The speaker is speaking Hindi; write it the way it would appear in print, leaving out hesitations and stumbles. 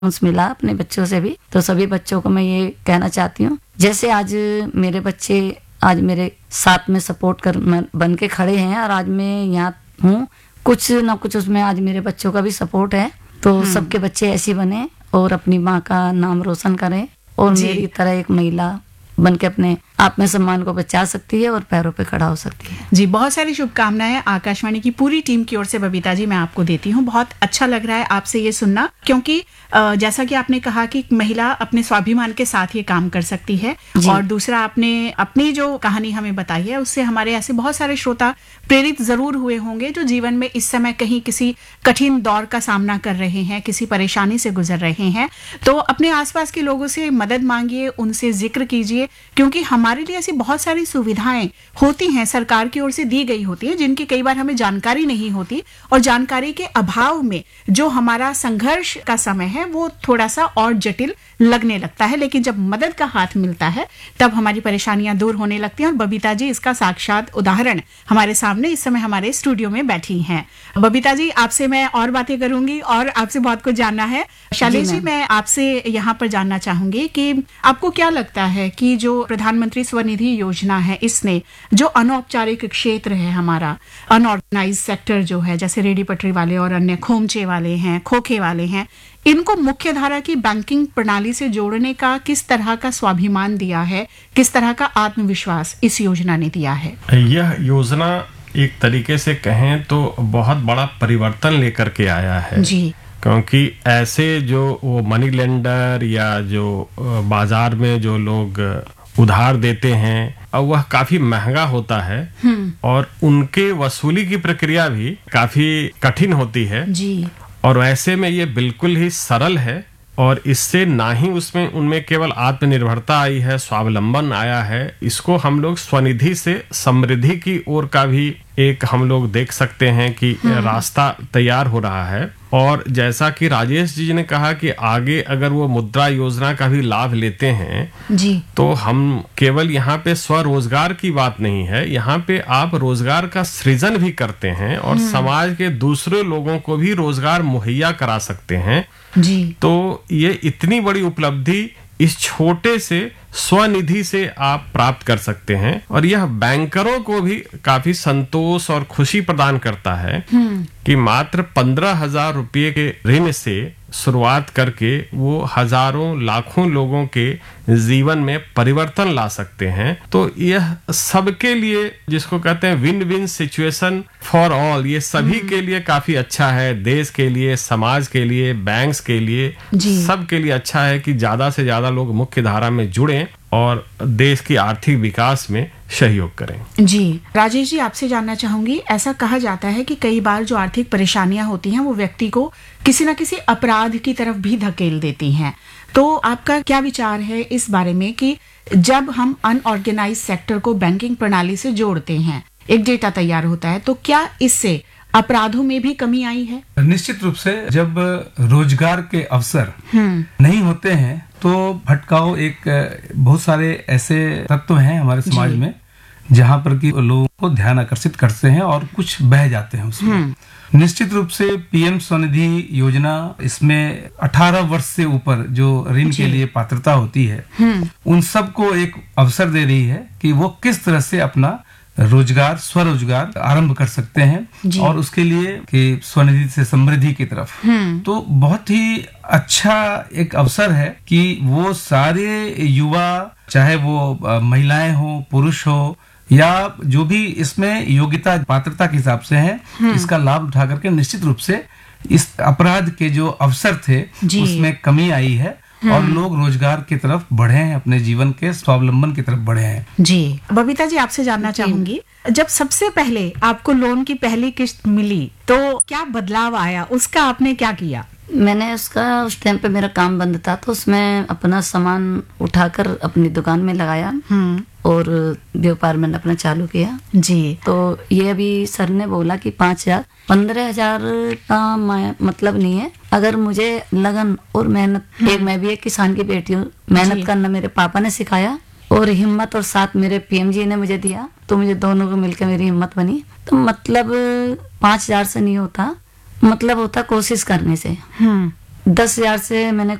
मिला अपने बच्चों से भी। तो सभी बच्चों को मैं ये कहना चाहती हूँ, जैसे आज मेरे बच्चे आज मेरे साथ में सपोर्ट कर बन के खड़े हैं और आज मैं यहाँ हूँ, कुछ ना कुछ उसमें आज मेरे बच्चों का भी सपोर्ट है। तो सबके बच्चे ऐसी बने और अपनी माँ का नाम रोशन करें और मेरी तरह एक महिला बन के अपने आत्मसम्मान को बचा सकती है और पैरों पे खड़ा हो सकती है। जी, बहुत सारी शुभकामनाएं आकाशवाणी की पूरी टीम की ओर से बबीता जी मैं आपको देती हूँ। बहुत अच्छा लग रहा है आपसे ये सुनना, क्योंकि जैसा कि आपने कहा कि महिला अपने स्वाभिमान के साथ ये काम कर सकती है, और दूसरा आपने अपनी जो कहानी हमें बताई है उससे हमारे ऐसे बहुत सारे श्रोता प्रेरित जरूर हुए होंगे जो जीवन में इस समय कहीं किसी कठिन दौर का सामना कर रहे हैं, किसी परेशानी से गुजर रहे हैं। तो अपने आसपास के लोगों से मदद मांगिए, उनसे जिक्र कीजिए, क्योंकि हमारे लिए ऐसी बहुत सारी सुविधाएं होती हैं, सरकार की ओर से दी गई होती है, जिनकी कई बार हमें जानकारी नहीं होती, और जानकारी के अभाव में जो हमारा संघर्ष का समय है वो थोड़ा सा और जटिल लगने लगता है। लेकिन जब मदद का हाथ मिलता है तब हमारी परेशानियां दूर होने लगती हैं, और बबीता जी इसका साक्षात उदाहरण हमारे सामने इस समय हमारे स्टूडियो में बैठी हैं। बबीता जी, आपसे मैं और बातें करूंगी और आपसे बहुत कुछ जानना है। शैलेश जी, मैं आपसे यहाँ पर जानना चाहूंगी कि आपको क्या लगता है कि जो प्रधानमंत्री स्वनिधि योजना है, इसने जो अनौपचारिक क्षेत्र है, हमारा अनऑर्गेनाइज सेक्टर जो है, जैसे रेडी पटरी वाले और अन्य खोमचे वाले हैं, खोखे वाले हैं, इनको मुख्य धारा की बैंकिंग प्रणाली से जोड़ने का किस तरह का स्वाभिमान दिया है, किस तरह का आत्मविश्वास इस योजना ने दिया है? यह योजना एक तरीके से कहें तो बहुत बड़ा परिवर्तन लेकर के आया है जी, क्योंकि ऐसे जो वो मनी लेंडर या जो बाजार में जो लोग उधार देते हैं, अब वह काफी महंगा होता है और उनके वसूली की प्रक्रिया भी काफी कठिन होती है जी। और ऐसे में ये बिल्कुल ही सरल है, और इससे ना ही उसमें उनमें केवल आत्मनिर्भरता आई है, स्वावलंबन आया है, इसको हम लोग स्वनिधि से समृद्धि की ओर का भी एक हम लोग देख सकते हैं कि रास्ता तैयार हो रहा है। और जैसा कि राजेश जी ने कहा कि आगे अगर वो मुद्रा योजना का भी लाभ लेते हैं जी, तो हम केवल यहाँ पे स्वरोजगार की बात नहीं है, यहाँ पे आप रोजगार का सृजन भी करते हैं और समाज के दूसरे लोगों को भी रोजगार मुहैया करा सकते हैं जी। तो ये इतनी बड़ी उपलब्धि इस छोटे से स्वनिधि से आप प्राप्त कर सकते हैं, और यह बैंकरों को भी काफी संतोष और खुशी प्रदान करता है कि मात्र 15,000 रुपये के ऋण से शुरुआत करके वो हजारों लाखों लोगों के जीवन में परिवर्तन ला सकते हैं। तो यह सबके लिए, जिसको कहते हैं win win situation for all, ये सभी के लिए काफी अच्छा है, देश के लिए, समाज के लिए, बैंक्स के लिए, सबके लिए अच्छा है कि ज्यादा से ज्यादा लोग मुख्य धारा में जुड़ें और देश की आर्थिक विकास में सहयोग करें जी। राजेश जी, आपसे जानना चाहूंगी, ऐसा कहा जाता है कि कई बार जो आर्थिक परेशानियां होती हैं वो व्यक्ति को किसी न किसी अपराध की तरफ भी धकेल देती हैं। तो आपका क्या विचार है इस बारे में कि जब हम अनऑर्गेनाइज सेक्टर को बैंकिंग प्रणाली से जोड़ते हैं, एक डेटा तैयार होता है, तो क्या इससे अपराधों में भी कमी आई है? निश्चित रूप से जब रोजगार के अवसर नहीं होते हैं तो भटकाव, एक बहुत सारे ऐसे तत्व हैं हमारे समाज में जहां पर कि लोगों को ध्यान आकर्षित करते हैं और कुछ बह जाते हैं उसमें। निश्चित रूप से पीएम स्वनिधि योजना, इसमें 18 वर्ष से ऊपर जो ऋण के लिए पात्रता होती है, उन सबको एक अवसर दे रही है कि वो किस तरह से अपना रोजगार, स्वरोजगार आरंभ कर सकते हैं, और उसके लिए कि स्वनिधि से समृद्धि की तरफ। तो बहुत ही अच्छा एक अवसर है कि वो सारे युवा, चाहे वो महिलाएं हो, पुरुष हो, या जो भी इसमें योग्यता पात्रता के हिसाब से है, इसका लाभ उठा करके निश्चित रूप से इस अपराध के जो अवसर थे उसमें कमी आई है और लोग रोजगार की तरफ बढ़े हैं, अपने जीवन के स्वावलंबन की तरफ बढ़े हैं जी। बबीता जी, आपसे जानना चाहूंगी, जब सबसे पहले आपको लोन की पहली किस्त मिली तो क्या बदलाव आया, उसका आपने क्या किया? मैंने उस टाइम पे मेरा काम बंद था, तो उसमें अपना सामान उठाकर अपनी दुकान में लगाया और व्यापार मैंने अपना चालू किया जी। तो ये अभी सर ने बोला कि 5,000 15,000 का मतलब नहीं है, अगर मुझे लगन और मेहनत, एक मैं भी एक किसान की बेटी हूँ, मेहनत करना मेरे पापा ने सिखाया और हिम्मत और साथ मेरे पीएम जी ने मुझे दिया, तो मुझे दोनों को मिलकर मेरी हिम्मत बनी। तो मतलब 5,000 से नहीं होता, मतलब होता कोशिश करने से। 10,000 से मैंने